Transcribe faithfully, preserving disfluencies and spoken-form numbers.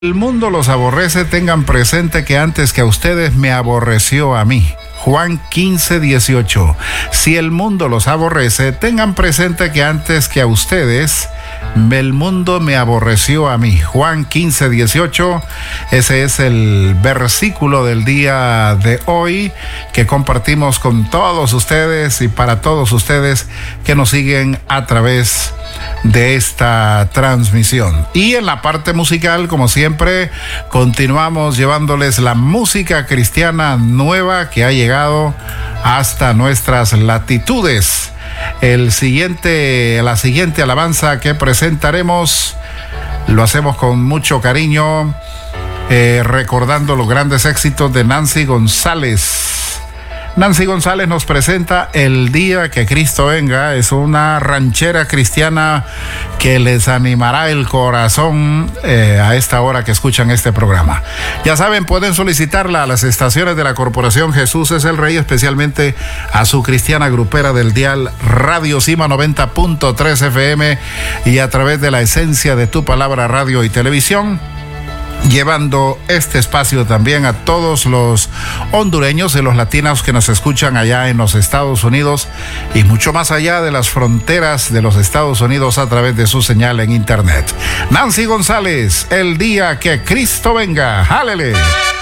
El mundo los aborrece, tengan presente que antes que a ustedes me aborreció a mí. Juan quince, dieciocho. Si el mundo los aborrece, tengan presente que antes que a ustedes, el mundo me aborreció a mí. Juan quince, dieciocho. Ese es el versículo del día de hoy que compartimos con todos ustedes y para todos ustedes que nos siguen a través de esta transmisión. Y en la parte musical, como siempre, continuamos llevándoles la música cristiana nueva que ha llegado hasta nuestras latitudes. El siguiente, la siguiente alabanza que presentaremos lo hacemos con mucho cariño, eh, recordando los grandes éxitos de Nancy González. Nancy González nos presenta El día que Cristo venga. Es una ranchera cristiana que les animará el corazón eh, a esta hora que escuchan este programa. Ya saben, pueden solicitarla a las estaciones de la Corporación Jesús es el Rey, especialmente a su cristiana grupera del dial Radio Cima noventa punto tres F M y a través de la esencia de tu palabra radio y televisión, llevando este espacio también a todos los hondureños y los latinos que nos escuchan allá en los Estados Unidos y mucho más allá de las fronteras de los Estados Unidos a través de su señal en internet. Nancy González, El día que Cristo venga. ¡Jalele!